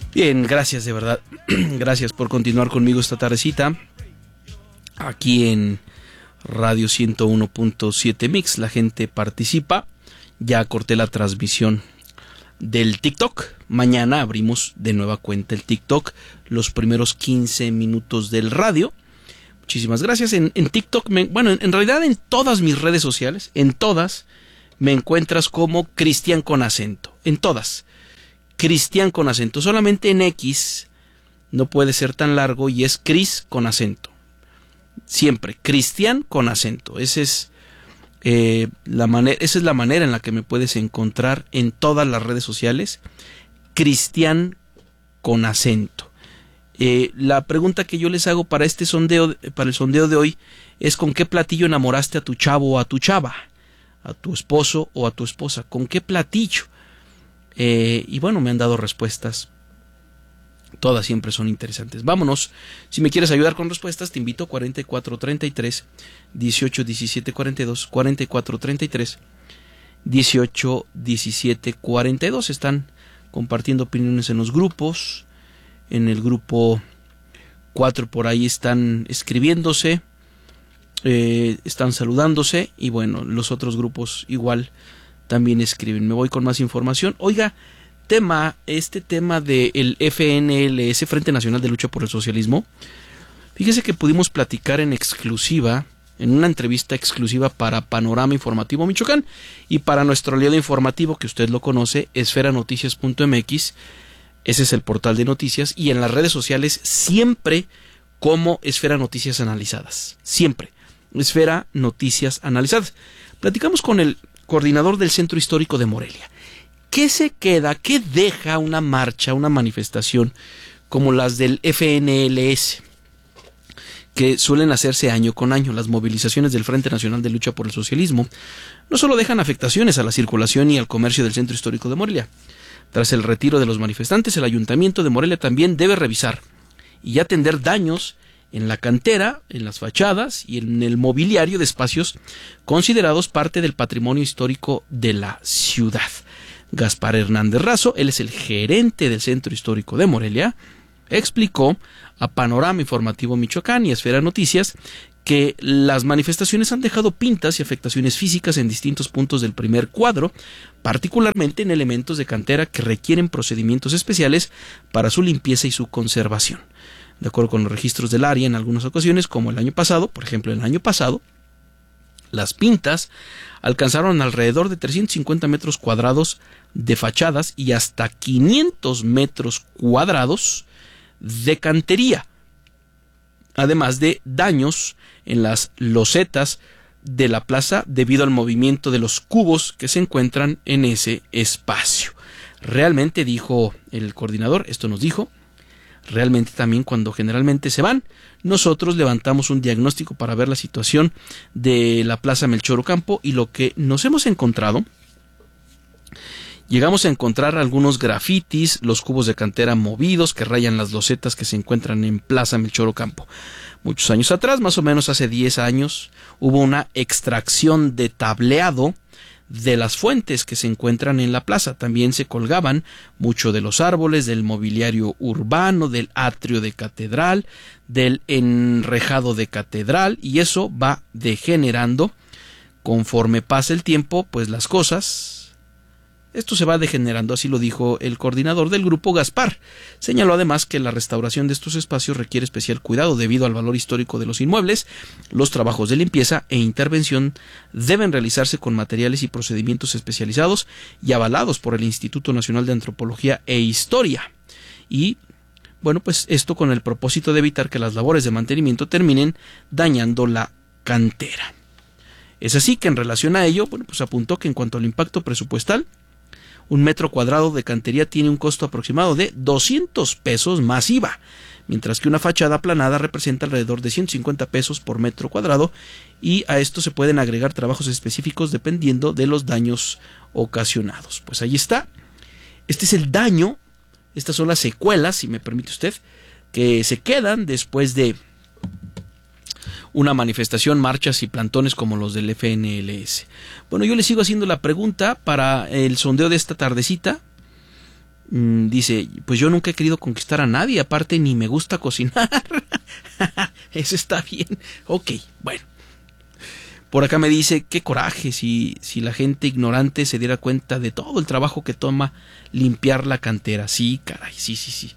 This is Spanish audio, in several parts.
Bien, gracias de verdad. Gracias por continuar conmigo esta tardecita. Aquí en Radio 101.7 Mix, la gente participa. Ya corté la transmisión del TikTok. Mañana abrimos de nueva cuenta el TikTok, los primeros 15 minutos del radio. Muchísimas gracias. En TikTok, en realidad en todas mis redes sociales, en todas, me encuentras como Cristian con acento. En todas. Cristian con acento. Solamente en X no puede ser tan largo y es Cris con acento. Siempre, Cristian con acento. Esa es la manera en la que me puedes encontrar en todas las redes sociales. Cristian con acento. La pregunta que yo les hago para el sondeo de hoy es: ¿con qué platillo enamoraste a tu chavo o a tu chava? A tu esposo o a tu esposa. ¿Con qué platillo? Y bueno, me han dado respuestas. Todas siempre son interesantes. Vámonos. Si me quieres ayudar con respuestas, te invito a 4433 18 17 42, 4433 18 17 42. Están compartiendo opiniones en los grupos. En el grupo 4 por ahí están escribiéndose, están saludándose, y bueno, los otros grupos igual también escriben. Me voy con más información. Oiga, este tema del FNLS, Frente Nacional de Lucha por el Socialismo. Fíjese que pudimos platicar en exclusiva, en una entrevista exclusiva para Panorama Informativo Michoacán y para nuestro aliado informativo, que usted lo conoce, esferanoticias.mx. Ese es el portal de noticias, y en las redes sociales siempre como Esfera Noticias Analizadas. Siempre. Esfera Noticias Analizadas. Platicamos con el coordinador del Centro Histórico de Morelia. ¿Qué se queda, qué deja una marcha, una manifestación como las del FNLS, que suelen hacerse año con año? Las movilizaciones del Frente Nacional de Lucha por el Socialismo no solo dejan afectaciones a la circulación y al comercio del Centro Histórico de Morelia. Tras el retiro de los manifestantes, el Ayuntamiento de Morelia también debe revisar y atender daños en la cantera, en las fachadas y en el mobiliario de espacios considerados parte del patrimonio histórico de la ciudad. Gaspar Hernández Razo, él es el gerente del Centro Histórico de Morelia, explicó a Panorama Informativo Michoacán y a Esfera Noticias que las manifestaciones han dejado pintas y afectaciones físicas en distintos puntos del primer cuadro, particularmente en elementos de cantera que requieren procedimientos especiales para su limpieza y su conservación. De acuerdo con los registros del área, en algunas ocasiones, como el año pasado, por ejemplo, el año pasado, las pintas alcanzaron alrededor de 350 metros cuadrados de fachadas y hasta 500 metros cuadrados de cantería, además de daños en las losetas de la plaza debido al movimiento de los cubos que se encuentran en ese espacio. Realmente, dijo el coordinador, esto nos dijo, realmente también cuando generalmente se van, nosotros levantamos un diagnóstico para ver la situación de la Plaza Melchor Ocampo, y lo que nos hemos encontrado, llegamos a encontrar algunos grafitis, los cubos de cantera movidos que rayan las losetas que se encuentran en Plaza Melchor Ocampo. Muchos años atrás, más o menos hace 10 años, hubo una extracción de tableado de las fuentes que se encuentran en la plaza. También se colgaban mucho de los árboles, del mobiliario urbano, del atrio de catedral, del enrejado de catedral, y eso va degenerando conforme pasa el tiempo, pues las cosas. Esto se va degenerando, así lo dijo el coordinador del grupo, Gaspar. Señaló además que la restauración de estos espacios requiere especial cuidado debido al valor histórico de los inmuebles. Los trabajos de limpieza e intervención deben realizarse con materiales y procedimientos especializados y avalados por el Instituto Nacional de Antropología e Historia. Y bueno, pues esto con el propósito de evitar que las labores de mantenimiento terminen dañando la cantera. Es así que en relación a ello, bueno, pues apuntó que en cuanto al impacto presupuestal, un metro cuadrado de cantería tiene un costo aproximado de 200 pesos más IVA, mientras que una fachada aplanada representa alrededor de 150 pesos por metro cuadrado, y a esto se pueden agregar trabajos específicos dependiendo de los daños ocasionados. Pues ahí está. Este es el daño, estas son las secuelas, si me permite usted, que se quedan después de una manifestación, marchas y plantones como los del FNLS. Bueno, yo le sigo haciendo la pregunta para el sondeo de esta tardecita. Dice, pues yo nunca he querido conquistar a nadie, aparte ni me gusta cocinar. Eso está bien. Ok, bueno. Por acá me dice, qué coraje si la gente ignorante se diera cuenta de todo el trabajo que toma limpiar la cantera. Sí, caray, sí.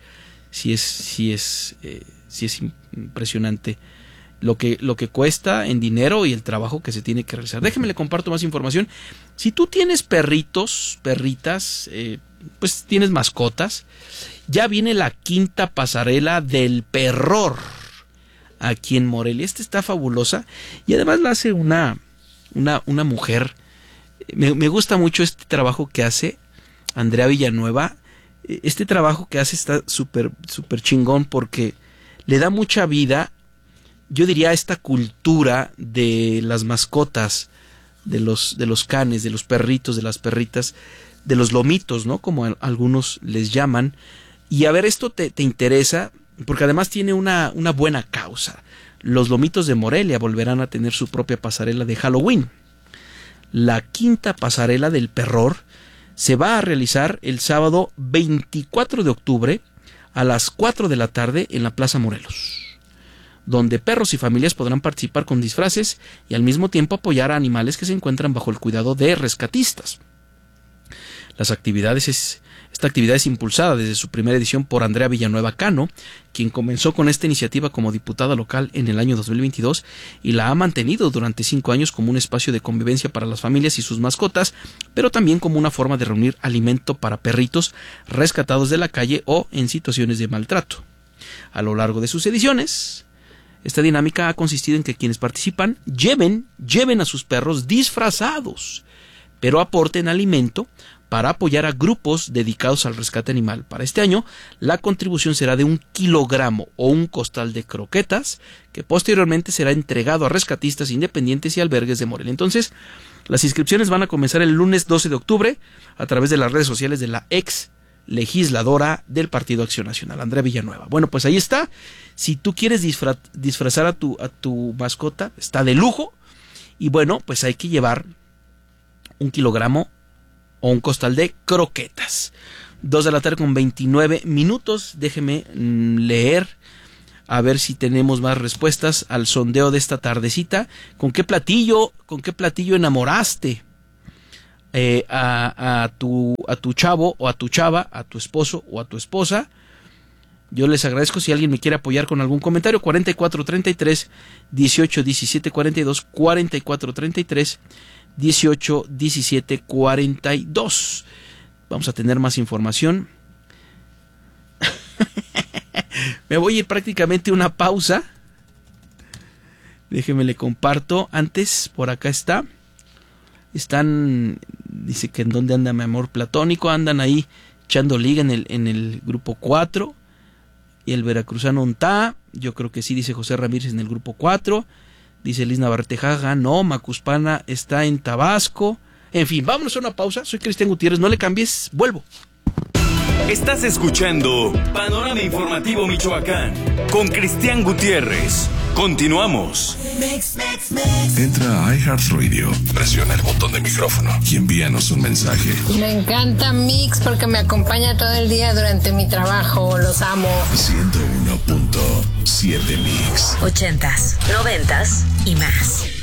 Sí es impresionante lo que cuesta en dinero y el trabajo que se tiene que realizar. Déjeme le comparto más información. Si tú tienes perritos, perritas, pues tienes mascotas, ya viene la quinta pasarela del Perror aquí en Morelia. Esta está fabulosa y además la hace una mujer. Me gusta mucho este trabajo que hace Andrea Villanueva. Este trabajo que hace está súper chingón porque le da mucha vida, yo diría, a esta cultura de las mascotas, de los canes, de los perritos, de las perritas, de los lomitos, ¿no? Como algunos les llaman. Y a ver, esto te interesa porque además tiene una buena causa. Los lomitos de Morelia volverán a tener su propia pasarela de Halloween. La quinta pasarela del Perror se va a realizar el sábado 24 de octubre a las 4 de la tarde en la Plaza Morelos, donde perros y familias podrán participar con disfraces y al mismo tiempo apoyar a animales que se encuentran bajo el cuidado de rescatistas. Esta actividad es impulsada desde su primera edición por Andrea Villanueva Cano, quien comenzó con esta iniciativa como diputada local en el año 2022 y la ha mantenido durante 5 años como un espacio de convivencia para las familias y sus mascotas, pero también como una forma de reunir alimento para perritos rescatados de la calle o en situaciones de maltrato. A lo largo de sus ediciones, esta dinámica ha consistido en que quienes participan lleven a sus perros disfrazados, pero aporten alimento para apoyar a grupos dedicados al rescate animal. Para este año, la contribución será de 1 kilogramo o un costal de croquetas, que posteriormente será entregado a rescatistas independientes y albergues de Morelia. Entonces, las inscripciones van a comenzar el lunes 12 de octubre a través de las redes sociales de la ex legisladora del Partido Acción Nacional, Andrea Villanueva. Bueno, pues ahí está. Si tú quieres disfrazar a tu mascota, está de lujo. Y bueno, pues hay que llevar 1 kilogramo o un costal de croquetas. 2 de la tarde con 29 minutos. Déjeme leer a ver si tenemos más respuestas al sondeo de esta tardecita. ¿Con qué platillo enamoraste a tu chavo o a tu chava, a tu esposo o a tu esposa? Yo les agradezco si alguien me quiere apoyar con algún comentario. 4433 18 17 42 4433 18 17 42. Vamos a tener más información. Me voy a ir prácticamente a una pausa. Déjeme le comparto. Antes, por acá está. Dice que en dónde anda mi amor platónico. Andan ahí echando liga en el grupo 4. Y el veracruzano Ontá. Yo creo que sí, dice José Ramírez en el grupo 4. Dice Liz Navarrete, jaja, no, Macuspana está en Tabasco. En fin, vámonos a una pausa. Soy Cristian Gutiérrez, no le cambies, vuelvo. Estás escuchando Panorama Informativo Michoacán con Cristian Gutiérrez. Continuamos. Entra a iHeartRadio, presiona el botón de micrófono y envíanos un mensaje. Me encanta Mix porque me acompaña todo el día durante mi trabajo. Los amo. 101.7 Mix. 80s, 90s y más.